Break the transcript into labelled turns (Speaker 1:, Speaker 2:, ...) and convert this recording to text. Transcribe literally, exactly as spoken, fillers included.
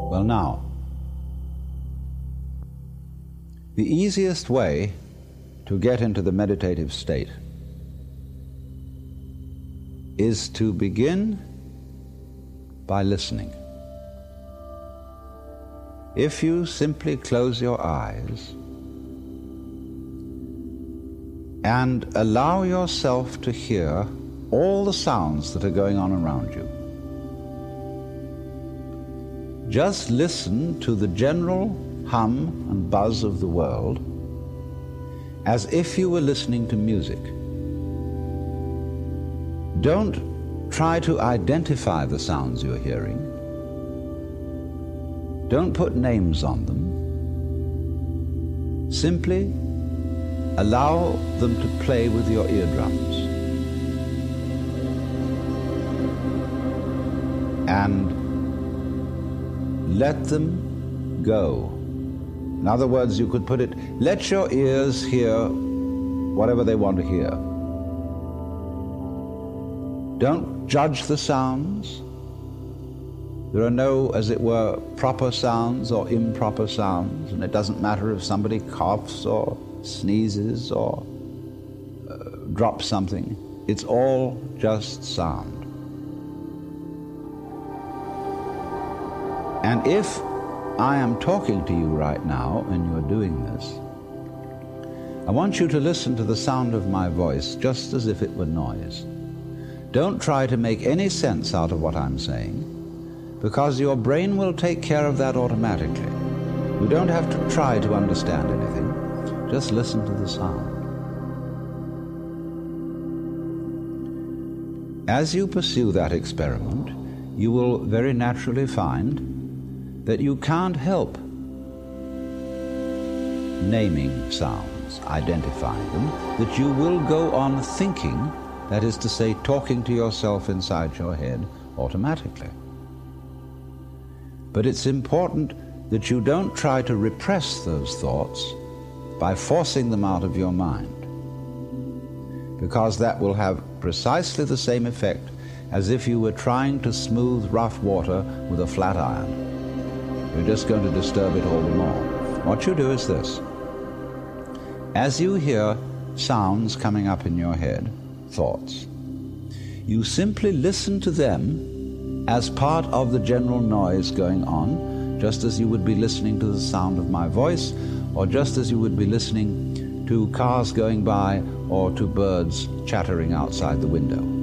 Speaker 1: Well, now, the easiest way to get into the meditative state is to begin by listening. If you simply close your eyes and allow yourself to hear all the sounds that are going on around you, just listen to the general hum and buzz of the world as if you were listening to music. Don't try to identify the sounds you're hearing. Don't put names on them. Simply allow them to play with your eardrums. And let them go. In other words, you could put it, let your ears hear whatever they want to hear. Don't judge the sounds. There are no, as it were, proper sounds or improper sounds, and it doesn't matter if somebody coughs or sneezes or uh, drops something. It's all just sound. And if I am talking to you right now and you're doing this, I want you to listen to the sound of my voice just as if it were noise. Don't try to make any sense out of what I'm saying, because your brain will take care of that automatically. You don't have to try to understand anything. Just listen to the sound. As you pursue that experiment, you will very naturally find that you can't help naming sounds, identifying them, that you will go on thinking, that is to say, talking to yourself inside your head automatically. But it's important that you don't try to repress those thoughts by forcing them out of your mind, because that will have precisely the same effect as if you were trying to smooth rough water with a flat iron. You're just going to disturb it all the more. What you do is this. As you hear sounds coming up in your head, thoughts, you simply listen to them as part of the general noise going on, just as you would be listening to the sound of my voice, or just as you would be listening to cars going by or to birds chattering outside the window.